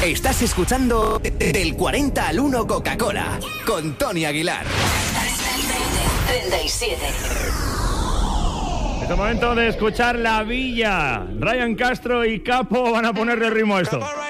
Estás escuchando Del 40 al 1 Coca-Cola con Tony Aguilar. 37. Es el momento de escuchar La Villa. Ryan Castro y Capo van a ponerle ritmo a esto.